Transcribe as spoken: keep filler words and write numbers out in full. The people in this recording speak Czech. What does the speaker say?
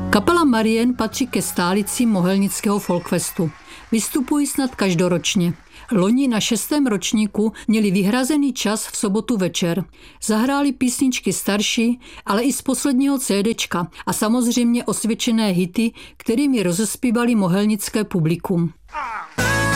Kapela Marien patří ke stálicím Mohelnického folkfestu. Vystupují snad každoročně. Loni na šestém ročníku měli vyhrazený čas v sobotu večer. Zahráli písničky starší, ale i z posledního CDčka a samozřejmě osvědčené hity, kterými rozespívali mohelnické publikum.